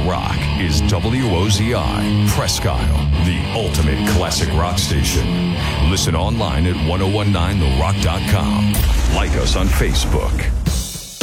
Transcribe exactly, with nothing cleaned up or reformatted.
rock is W O Z I, Presque Isle, the ultimate classic rock station. Listen online at ten nineteen the rock dot com. Like us on Facebook.